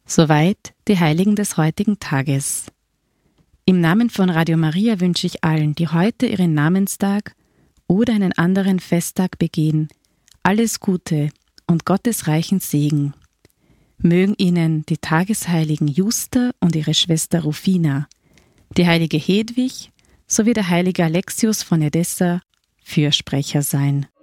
Soweit die Heiligen des heutigen Tages. Im Namen von Radio Maria wünsche ich allen, die heute ihren Namenstag oder einen anderen Festtag begehen, alles Gute und Gottes reichen Segen. Mögen Ihnen die Tagesheiligen Justa und ihre Schwester Rufina, die heilige Hedwig sowie der heilige Alexius von Edessa Fürsprecher sein.